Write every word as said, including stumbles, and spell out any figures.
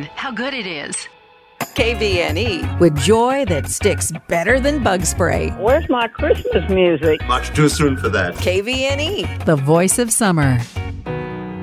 understand how good it is. K V N E, with joy that sticks better than bug spray. Where's my Christmas music? Much too soon for that. K V N E, the voice of summer.